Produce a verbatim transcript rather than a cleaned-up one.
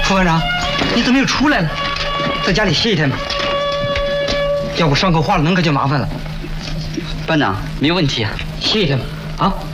副班长，你怎么又出来了？在家里歇一天吧。要不伤口化了，能可就麻烦了。 班长，没问题啊， 歇一天吧。啊。